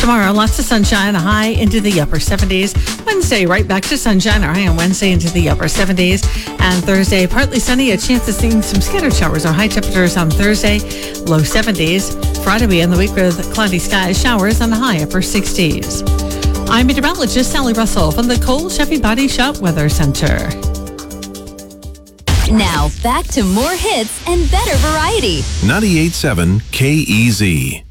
Tomorrow, lots of sunshine, a high into the upper 70s. Wednesday, right back to sunshine, a high on Wednesday into the upper 70s. And Thursday, partly sunny, a chance of seeing some scattered showers or high temperatures on Thursday, low 70s. Friday, we end the week with cloudy skies, showers, and a high upper 60s. I'm meteorologist Sally Russell from the Cole Chevy Body Shop Weather Center. Now, back to more hits and better variety. 98.7 KEZ.